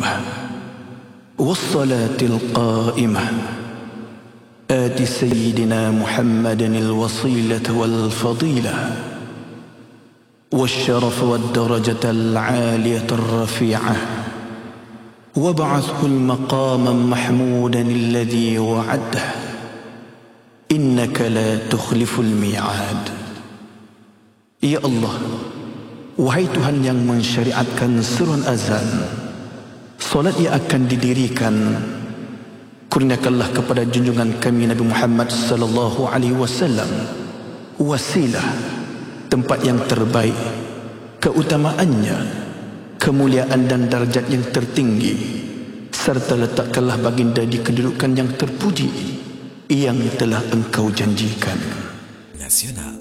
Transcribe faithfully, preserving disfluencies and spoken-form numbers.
الدائمة والصلاة القائمة آت سيدنا محمد الوصيلة والفضيلة والشرف والدرجة العالية الرفيعة وابعثه المقام محمودا الذي وعده إنك لا تخلف الميعاد. Ya Allah, wahai Tuhan yang mensyariatkan seruan azan, solat yang akan didirikan, kurniakanlah kepada junjungan kami Nabi Muhammad sallallahu alaihi wasallam wasilah, tempat yang terbaik, keutamaannya, kemuliaan dan darjat yang tertinggi, serta letakkanlah baginda di kedudukan yang terpuji yang telah engkau janjikan. Nasional.